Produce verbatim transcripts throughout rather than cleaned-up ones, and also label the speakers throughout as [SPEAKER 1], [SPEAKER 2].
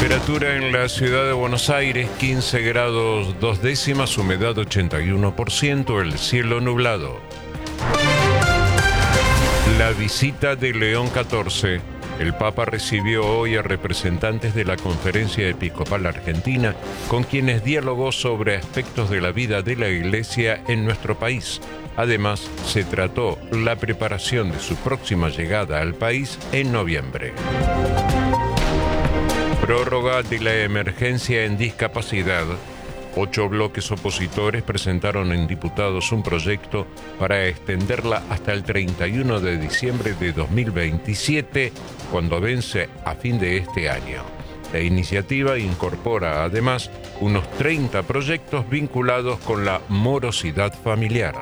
[SPEAKER 1] Temperatura en la ciudad de Buenos Aires, quince grados dos décimas, humedad ochenta y uno por ciento, el cielo nublado. La visita de León catorce. El Papa recibió hoy a representantes de la Conferencia Episcopal Argentina, con quienes dialogó sobre aspectos de la vida de la Iglesia en nuestro país. Además, se trató la preparación de su próxima llegada al país en noviembre. Prórroga de la emergencia en discapacidad. Ocho bloques opositores presentaron en diputados un proyecto para extenderla hasta el treinta y uno de diciembre de dos mil veintisiete, cuando vence a fin de este año. La iniciativa incorpora además unos treinta proyectos vinculados con la morosidad familiar.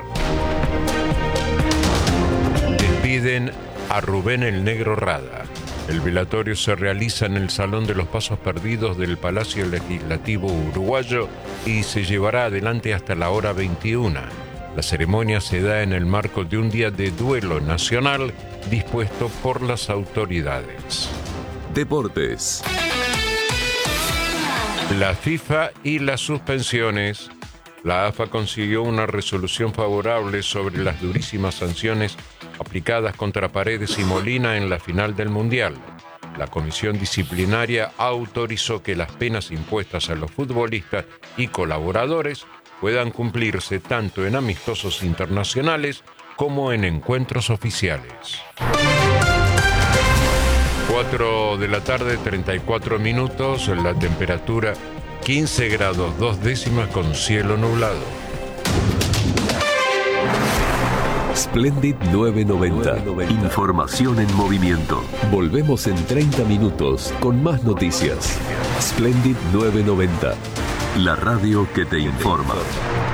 [SPEAKER 1] Despiden a Rubén el Negro Rada. El velatorio se realiza en el Salón de los Pasos Perdidos del Palacio Legislativo uruguayo y se llevará adelante hasta la hora veintiuna. La ceremonia se da en el marco de un día de duelo nacional dispuesto por las autoridades.
[SPEAKER 2] Deportes.
[SPEAKER 1] La FIFA y las suspensiones. La A F A consiguió una resolución favorable sobre las durísimas sanciones aplicadas contra Paredes y Molina en la final del Mundial. La comisión disciplinaria autorizó que las penas impuestas a los futbolistas y colaboradores puedan cumplirse tanto en amistosos internacionales como en encuentros oficiales. cuatro de la tarde, treinta y cuatro minutos, la temperatura quince grados dos décimas con cielo nublado.
[SPEAKER 2] Splendid novecientos noventa. Información en movimiento. Volvemos en treinta minutos con más noticias. Splendid novecientos noventa. La radio que te informa.